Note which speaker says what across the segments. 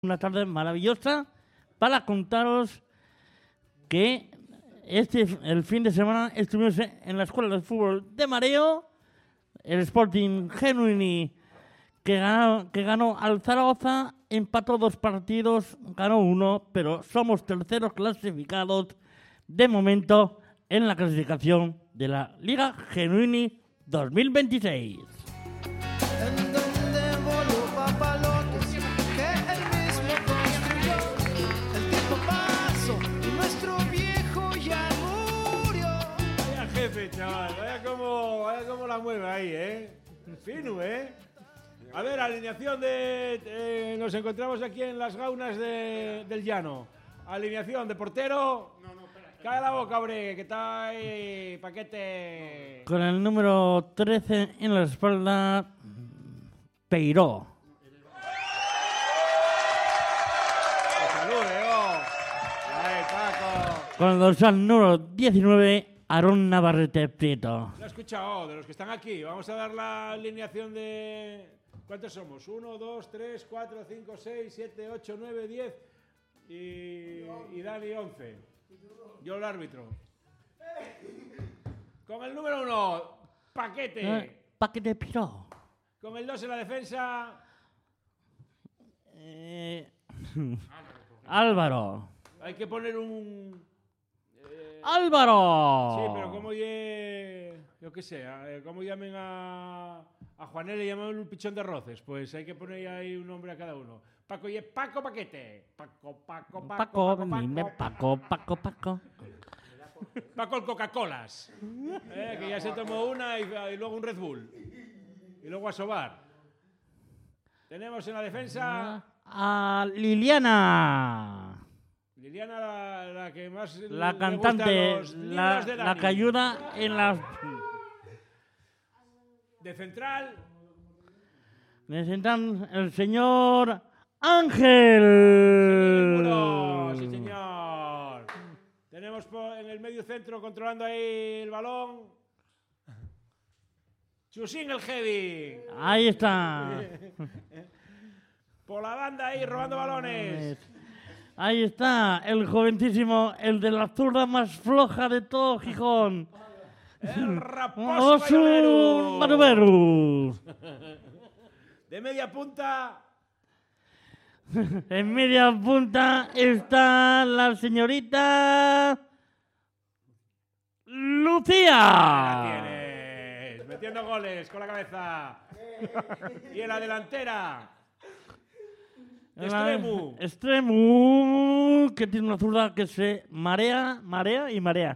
Speaker 1: Una tarde maravillosa para contaros que el fin de semana estuvimos en la Escuela de Fútbol de Mareo, el Sporting Genuini que ganó al Zaragoza, empató 2 partidos, ganó 1, pero somos terceros clasificados de momento en la clasificación de la Liga Genuini 2026.
Speaker 2: Chaval, vaya cómo la mueve ahí, fino, A ver, alineación nos encontramos aquí en las gaunas del llano. Alineación de portero. Cae la boca, hombre, que está ahí, paquete.
Speaker 1: Con el número 13 en la espalda, Peiró.
Speaker 2: ¡Salude, ¡Ay, Paco!
Speaker 1: Con el dorsal número 19, Aarón Navarrete Prieto.
Speaker 2: Lo he escuchado, de los que están aquí. Vamos a dar la alineación de... ¿Cuántos somos? 1, 2, 3, 4, 5, 6, 7, 8, 9, 10 y Dani 11. Yo el árbitro. Con el número 1, Paquete.
Speaker 1: Paquete Piró.
Speaker 2: Con el 2 en la defensa...
Speaker 1: Álvaro.
Speaker 2: Hay que poner un...
Speaker 1: ¡Álvaro!
Speaker 2: Sí, pero como yo qué sé, como llamen a Juanel, le llaman un pichón de roces, pues hay que poner ahí un nombre a cada uno. Paco y Paco Paquete. Paco.
Speaker 1: Paco
Speaker 2: Paco el Coca-Colas. Que ya se tomó una y luego un Red Bull. Y luego a sobar. Tenemos en la defensa...
Speaker 1: a Liliana.
Speaker 2: Liliana, la que más
Speaker 1: la
Speaker 2: le
Speaker 1: cantante,
Speaker 2: gusta los libros de Dani.
Speaker 1: la que ayuda en las...
Speaker 2: De central.
Speaker 1: Necesitan el señor Ángel.
Speaker 2: Sí, señor. Tenemos en el medio centro controlando ahí el balón. Chusín el heavy.
Speaker 1: Ahí está.
Speaker 2: Por la banda ahí robando balones.
Speaker 1: Ahí está, el jovencísimo, el de la zurda más floja de todo Gijón.
Speaker 2: El Raposo
Speaker 1: Manuberu.
Speaker 2: De media punta.
Speaker 1: En media punta está la señorita Lucía.
Speaker 2: La tienes, metiendo goles con la cabeza. Y en la delantera.
Speaker 1: Extremo, que tiene una zurda que se marea y marea.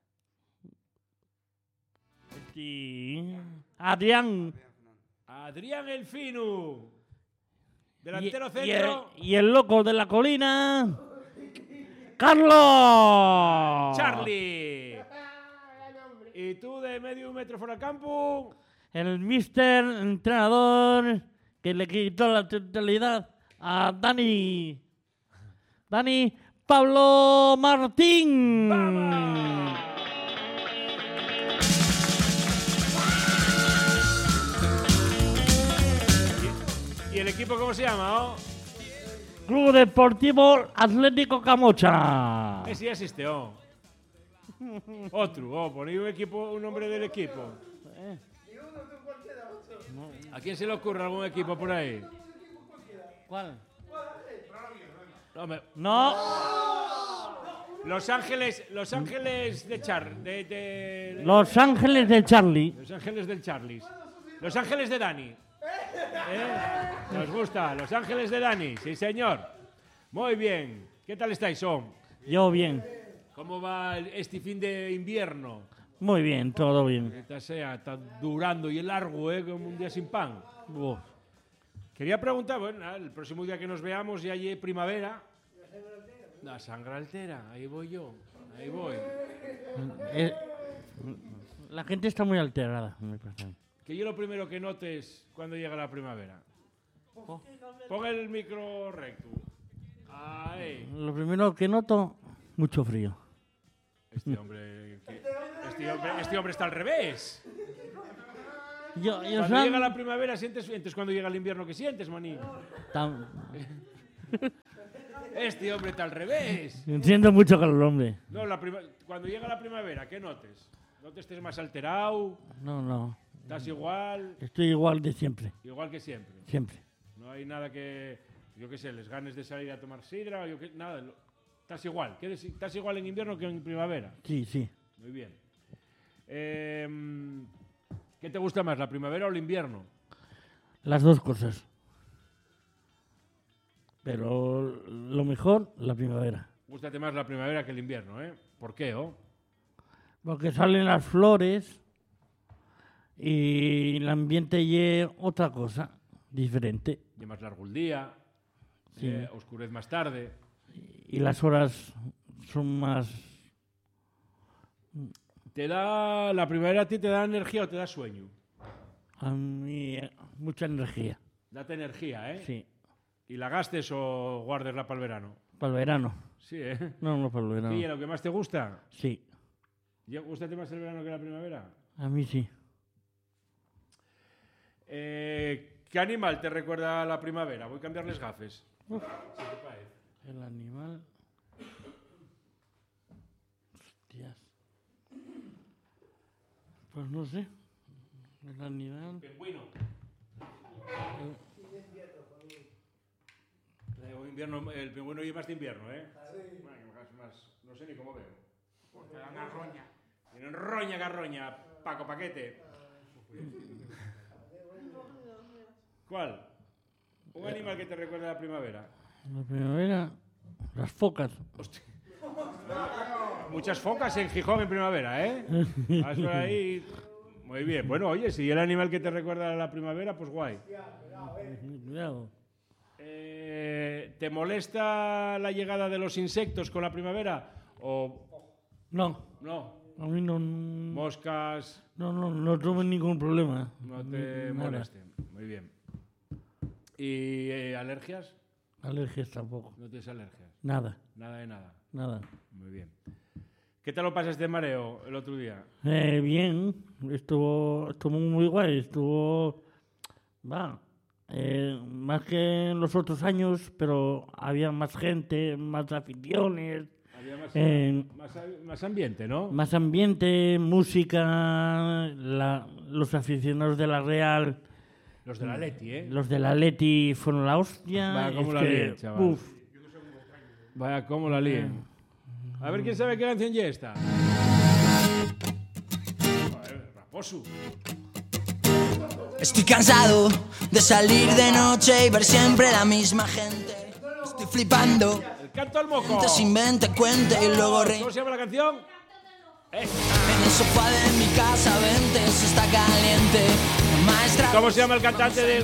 Speaker 1: Sí. Adrián
Speaker 2: el Finu. Delantero centro.
Speaker 1: Y el loco de la colina. ¡Carlos!
Speaker 2: Charlie. Y tú de medio metro fuera del campo.
Speaker 1: El mister entrenador que le quitó la titularidad a Dani Pablo Martín.
Speaker 2: ¡Vamos! ¿Y el equipo cómo se llama?
Speaker 1: Club Deportivo Atlético Camocha.
Speaker 2: Ese ya existe, Otro, ponéis un nombre del equipo. ¿A quién se le ocurre algún equipo por ahí?
Speaker 1: ¿Cuál?
Speaker 2: No. Los Ángeles de
Speaker 1: Los Ángeles de Charlie.
Speaker 2: Los Ángeles del Charlie. Los Ángeles de Dani. Nos gusta, Los Ángeles de Dani, sí señor. Muy bien. ¿Qué tal estáis,
Speaker 1: Yo bien.
Speaker 2: ¿Cómo va este fin de invierno?
Speaker 1: Muy bien, todo bien.
Speaker 2: Está durando y largo, como un día sin pan.
Speaker 1: Uf.
Speaker 2: Quería preguntar, el próximo día que nos veamos ya hay primavera. La sangre altera, ahí voy yo, ahí voy.
Speaker 1: La gente está muy alterada, me parece.
Speaker 2: Que yo lo primero que notes cuando llega la primavera. Pon el micro recto. Ahí.
Speaker 1: Lo primero que noto, mucho frío.
Speaker 2: Este hombre está al revés.
Speaker 1: Yo
Speaker 2: Cuando llega la primavera sientes cuando llega el invierno, ¿qué sientes, maní? Este hombre está al revés.
Speaker 1: Siento mucho calor, hombre.
Speaker 2: No, cuando llega la primavera, ¿qué notes? ¿No te estés más alterado?
Speaker 1: No.
Speaker 2: ¿Estás igual?
Speaker 1: Estoy igual de siempre.
Speaker 2: Igual que siempre.
Speaker 1: Siempre.
Speaker 2: No hay nada que, yo qué sé, les ganes de salir a tomar sidra, nada. Estás igual. ¿Estás igual en invierno que en primavera?
Speaker 1: Sí.
Speaker 2: Muy bien. ¿Qué te gusta más, la primavera o el invierno?
Speaker 1: Las dos cosas. Pero lo mejor, la primavera.
Speaker 2: Gústate más la primavera que el invierno, ¿eh? ¿Por qué,
Speaker 1: Porque salen las flores y el ambiente es otra cosa, diferente.
Speaker 2: Y más largo el día,
Speaker 1: Sí.
Speaker 2: Oscurece más tarde.
Speaker 1: Y las horas son más...
Speaker 2: ¿La primavera a ti te da energía o te da sueño?
Speaker 1: A mí, mucha energía.
Speaker 2: Date energía, ¿eh?
Speaker 1: Sí.
Speaker 2: ¿Y la gastes o guardesla para el verano?
Speaker 1: Para el verano.
Speaker 2: Sí, ¿eh?
Speaker 1: No para el verano.
Speaker 2: ¿Y lo que más te gusta?
Speaker 1: Sí.
Speaker 2: ¿Gústate más el verano que la primavera?
Speaker 1: A mí sí.
Speaker 2: ¿Qué animal te recuerda a la primavera? Voy a cambiarles gafes.
Speaker 1: Uf. El animal... Hostias. Pues no sé. El animal...
Speaker 2: Pingüino. El pingüino lleva más de invierno, ¿eh? Sí. Bueno, no sé ni cómo veo.
Speaker 3: Te dan una roña.
Speaker 2: Tienen roña, garroña, Paco Paquete. ¿Cuál? Un animal que te recuerda a la primavera.
Speaker 1: La primavera... Las focas.
Speaker 2: Hostia. Muchas focas en Gijón en primavera, ¿eh? Vas por ahí... Muy bien. Bueno, oye, si el animal que te recuerda a la primavera, pues guay.
Speaker 1: Cuidado.
Speaker 2: ¿Te molesta la llegada de los insectos con la primavera? ¿O
Speaker 1: No.
Speaker 2: no?
Speaker 1: A mí no...
Speaker 2: Moscas...
Speaker 1: No tuve ningún problema.
Speaker 2: No te
Speaker 1: Nada.
Speaker 2: molesten. Muy bien. ¿Y alergias?
Speaker 1: Alergias tampoco.
Speaker 2: ¿No tienes alergias?
Speaker 1: Nada.
Speaker 2: Nada de nada.
Speaker 1: Nada.
Speaker 2: Muy bien. ¿Qué tal lo pasaste de mareo el otro día?
Speaker 1: Bien. Estuvo muy guay. Más que en los otros años, pero había más gente, más aficiones.
Speaker 2: Había más ambiente, ¿no?
Speaker 1: Más ambiente, música, los aficionados de la Real.
Speaker 2: Los de la Leti, ¿eh?
Speaker 1: Los de la Leti fueron la hostia.
Speaker 2: Vaya cómo
Speaker 1: Es
Speaker 2: la
Speaker 1: que,
Speaker 2: líen, chaval.
Speaker 1: uf.
Speaker 2: Vaya cómo la líen. A ver quién sabe qué canción ya está. Joder, Raposu.
Speaker 4: Estoy cansado de salir de noche y ver siempre la misma gente. Estoy flipando.
Speaker 2: El canto al moco.
Speaker 4: Se inventa, cuente y luego
Speaker 2: ¿Cómo se llama la canción?
Speaker 4: En el sofá de mi casa, vente, eso está caliente. Maestra.
Speaker 2: ¿Cómo se llama el cantante del